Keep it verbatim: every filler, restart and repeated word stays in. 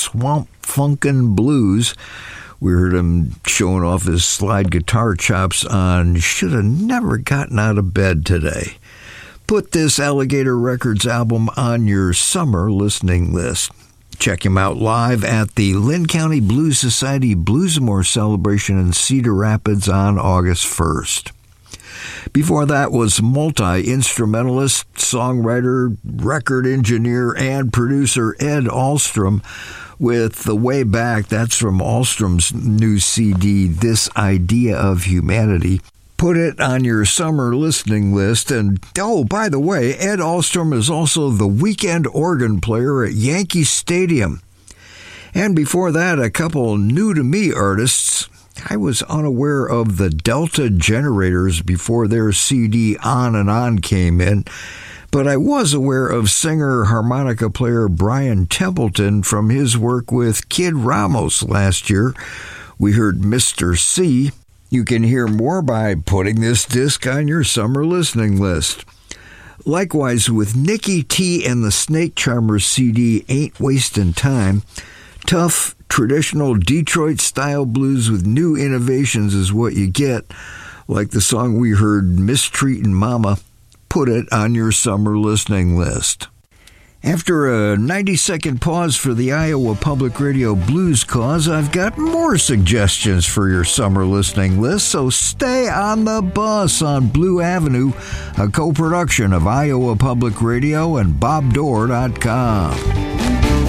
Swamp Funkin' Blues. We heard him showing off his slide guitar chops on Should Have Never Gotten Out of Bed Today. Put this Alligator Records album on your summer listening list. Check him out live at the Lynn County Blues Society Bluesmore celebration in Cedar Rapids on August first. Before that was multi-instrumentalist, songwriter, record engineer, and producer Ed Ahlstrom with The Way Back. That's from Ahlstrom's new C D, This Idea of Humanity. Put it on your summer listening list. And, oh, by the way, Ed Ahlstrom is also the weekend organ player at Yankee Stadium. And before that, a couple new-to-me artists. I was unaware of the Delta Generators before their C D On and On came in, but I was aware of singer-harmonica player Brian Templeton from his work with Kid Ramos last year. We heard Mister C. You can hear more by putting this disc on your summer listening list. Likewise, with Nikki T and the Snake Charmers C D, Ain't Wastin' Time, tough, traditional Detroit-style blues with new innovations is what you get, like the song we heard, Mistreatin' Mama. Put it on your summer listening list. After a ninety-second pause for the Iowa Public Radio Blues Cause, I've got more suggestions for your summer listening list, so stay on the bus on Blue Avenue, a co-production of Iowa Public Radio and Bob Dorr dot com.